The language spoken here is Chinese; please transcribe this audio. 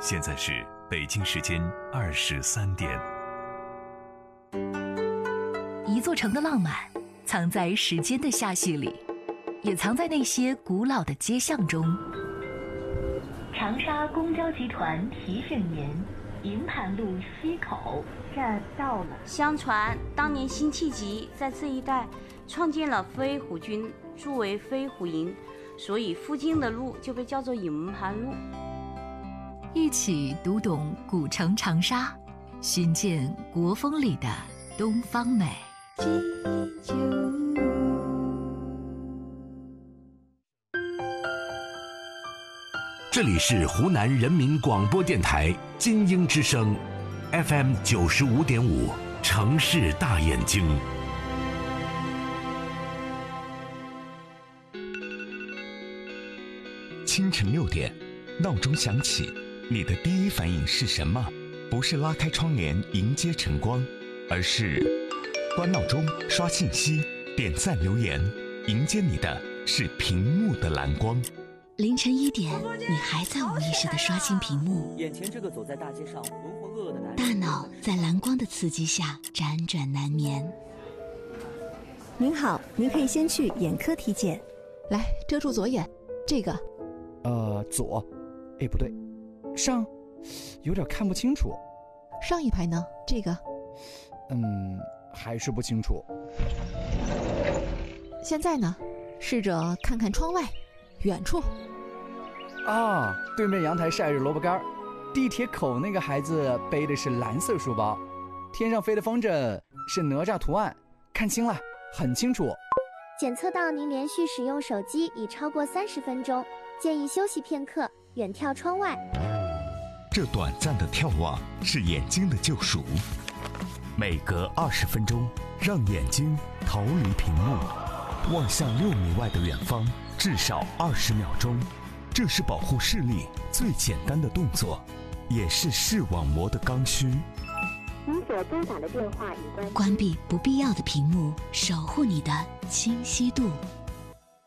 现在是北京时间23点。 一座城的浪漫藏在时间的罅隙里，也藏在那些古老的街巷中。长沙公交集团提醒您，营盘路西口站到了。 相传当年辛弃疾在这一带创建了飞虎军，筑为飞虎营，所以附近的路就被叫做营盘路。 一起读懂古城长沙，寻见国风里的东方美。 这里是湖南人民广播电台金鹰之声 FM 95.5城市大眼睛。 清晨6点，闹钟响起，你的第一反应是什么？不是拉开窗帘迎接晨光，而是关闹钟、刷信息、点赞留言，迎接你的是屏幕的蓝光。 凌晨1点，你还在无意识地刷新屏幕， 眼前这个走在大街上浑浑噩噩的男人， 大脑在蓝光的刺激下辗转难眠。 您好，您可以先去眼科体检。 来，遮住左眼，这个。 左，哎，不对，上，有点看不清楚。 上一排呢？这个。 还是不清楚。 现在呢？试着看看窗外，远处。 啊，对面阳台晒着萝卜干，地铁口那个孩子背的是蓝色书包，天上飞的风筝是哪吒图案，看清了，很清楚。 检测到您连续使用手机已超过30分钟，建议休息片刻，远眺窗外。 这短暂的眺望是眼睛的救赎，每隔20分钟，让眼睛逃离屏幕，望向6米外的远方，至少20秒钟。这是保护视力最简单的动作，也是视网膜的刚需。 您所拨打的电话已关机。 关闭不必要的屏幕，守护你的清晰度。